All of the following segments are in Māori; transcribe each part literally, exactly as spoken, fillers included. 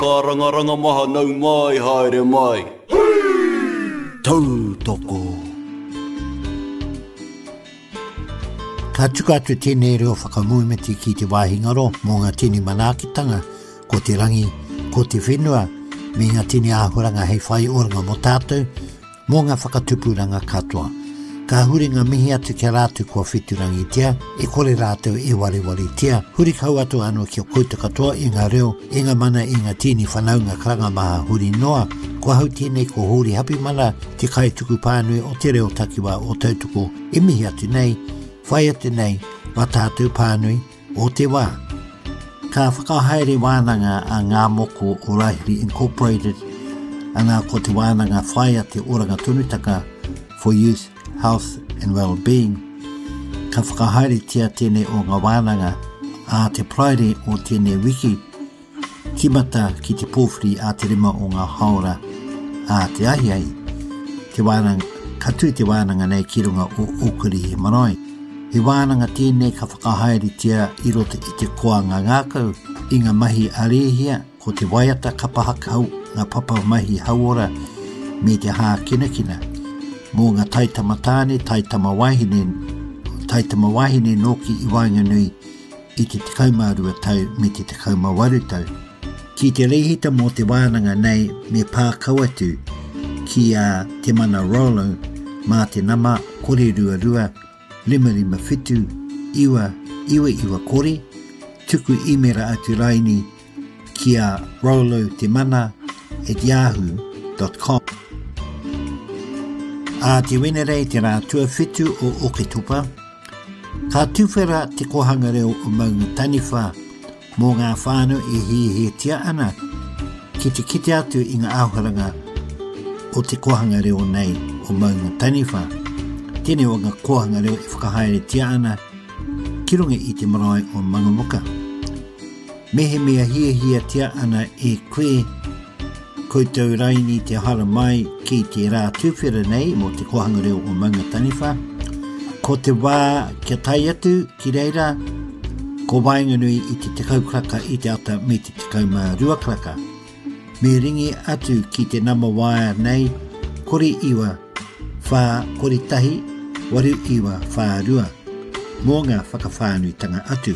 Ka rangaranga maha nau mai haere mai. Tau toko. Ka tuka atu tēnei reo whakamuimeti ki te wāhingaro mō ngā tini manākitanga, ko te rangi, ko te whenua, me ngā tini āhuranga hei whai oranga mo tātou, mō ngā whakatupuranga katoa. Ka huri ngā mihi atu kia rātu kua whiturangi tia, e kore rātou e wale wale tia, huri kau atu anō kia kouta katoa i ngā reo, e ngā mana i ngā tini whanaunga karanga maha huri noa, ko hau tēnei ko huri hapi mana te kai tuku pānui o te reo takiwa o tautuko, e mihi atu nei, whai atu nei, wa tātou pānui o te wā. Ka whakahaere wānanga a ngā moko o Raihiri Incorporated, ana ko te wānanga whai a te oranga tunutaka for youth, health and well-being. Ka whakahaere tia tēnei o ngā wānanga a te praere o tēnei wiki, kimata ki te pōwhiri a te rima o ngā haora a te ahiai. Te wānanga, katu te wānanga nei ki runga o Okuri he marae. He wānanga tēnei ka whakahaere tia i roto i te koanga ngākau, i ngā mahi arehia ko te waiata kapahakau ngā papa mahi hauora me te hā kina kina. Mō ngā taitama tāne, taitama wahine, taitama wahine noki i Wainganui i te tekauma rua tau me te tekauma waru tau. Ki te reihita mō te wānanga nei me pā kauatu ki a te mana Rolo mā te nama kore rua rua, lima lima whitu, iwa, iwa iwa kore, tuku imera atu raini ki a Rolo te mana at yahoo dot com. A te wenerei te rā tua whitu o Oketupa, ka tuwhera te kohanga reo o maunga taniwha mō ngā whānau e hi he tia ana ki te kite atu i ngā āhuaranga o te kohanga reo nei o maunga taniwha. Tēnei o ngā kohanga reo e whakahaere tia ana ki runga i te marae o Mangamuka. Mehe mea hia hia tia ana e koe koutou raini te hara mai ki te rā tuwhera nei mo te kohanga reo o maunga taniwha. Ko te wā kia tai atu ki reira, ko Wainganui i te tekau kraka i te ata me te tekauma rua kraka. Me ringi atu ki te nama waia nei, kore iwa, whā kore tahi, waru iwa, whā rua. Mō ngā whakawhānui tanga atu.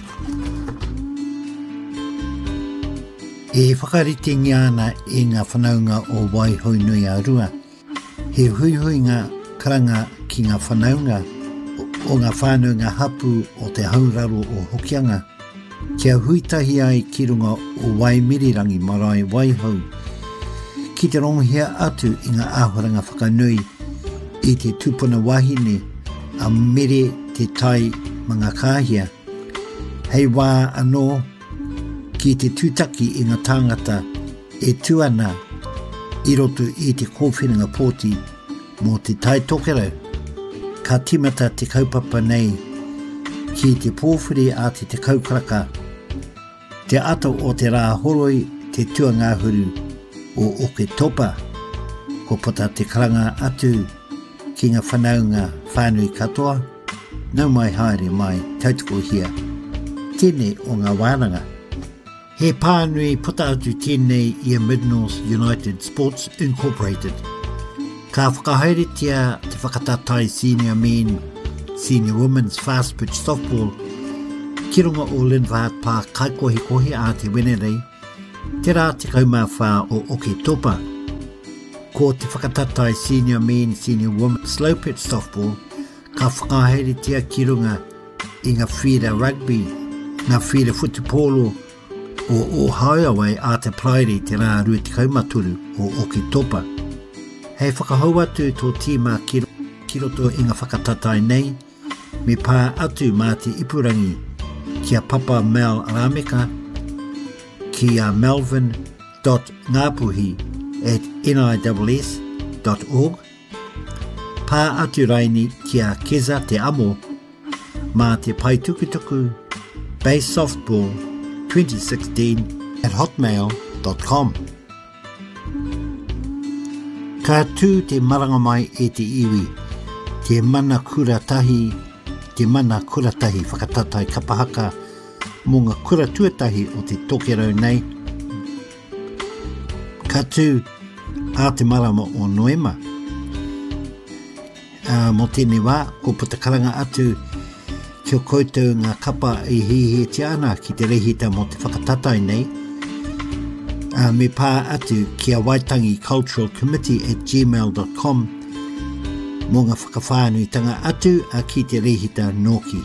E whakarite ngiana e ngā whanaunga o Waihoinui a rua. He huihuinga karanga ki ngā whanaunga o ngā whānunga hapu o te hauraro o Hokianga. Kia huitahi ai ki runga o Waimirirangi marae Waihau. Ki te ronghia atu i ngā āhuranga whakanui i te tupuna wahine a mere te tai mga kāhia. Hei wā anō ki te tūtaki i ngā tāngata e tuana i roto i te kōwhenanga pōti mō te tai tokerau. Ka timata te kaupapa nei ki te pōwhiri a te te kaukaraka. Te ato o te rā horoi te tua ngāhuru o Oketopa. Ko pota te karanga atu ki ngā whanaunga whānui katoa. Nau mai haere mai tautoko hia. Tēnei o ngā wānanga. He pānui puta atu tēnei i a Mid-North United Sports Incorporated. Ka whakahaere tia te whakatatai senior men, senior women's fast pitch softball, ki runga o Linvaat Park kaikohi kohi a te wenerei, te rā te kaumā whā o Oketopa. Ko te whakatatai senior men, senior women's slow pitch softball, ka whakahaere tia ki runga i ngā whira rugby, ngā whira futupolo, o Ohio a te praere te rā rua te kaumaturu o Oketopa. Hei whakahau atu tō tīma ki, ki roto i ngā whakatatai nei, me pā atu mā te ipurangi ki a Papa Mel Arameka, ki a melvin dot ngapuhi at niss dot org, pā atu raini ki a Keza te amo, mā te paitukutuku, base softball, twenty sixteen at hotmail dot com. Ka tū te maranga mai e te iwi, te mana kuratahi, te mana kuratahi whakatatai kapahaka mō ngā kura tuatahi o te tokerau nei. katu a te marama o Noema. Uh, mo tēnei wā, ko putakaranga atu ki o koutou ngā kapa i hihi te ana ki te rehita mo te whakatatai nei. Uh, me pā atu ki a Waitangi Cultural Committee at gmail dot com mo ngā whakawhānuitanga atu a ki te rehita Noki.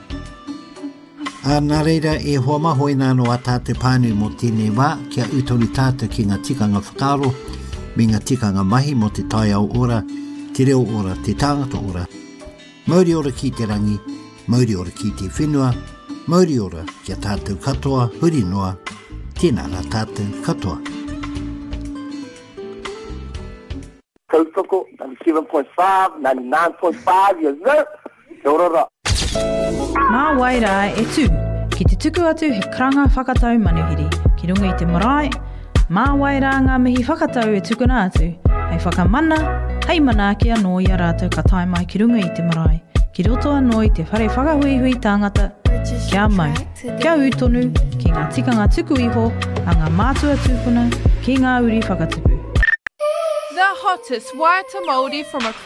A nā reira e hoa maho e nāno a tātou pānui mo tēnei wā kia utori tātou ki ngā tikanga whakaro me ngā tikanga mahi mo te tai au ora, te reo ora, te tāngata ora. Mauri ora ki te rangi, mauri ora ki te whenua, mauri ora kia tātou katoa, huri noa, tēnā rā tātou katoa. Kautoko, ninety-seven point five, ninety-nine point five, yes sir. Kia ora. Mā waira e tū, ki te tuku atu he karanga whakatau manuhiri, ki runga i te marae, mā waira ngā mihi whakatau e tukuna atu, hei whakamana, hei mana kia no i a rātou ka tae mai ki runga i te marae, ki roto anō i te whare whakahuihui tāngata, kia mau, kia utonu, ki ngā tikanga tuku iho, a ngā mātua tūpuna, ki ngā uri whakatupu. The hottest white Māori from across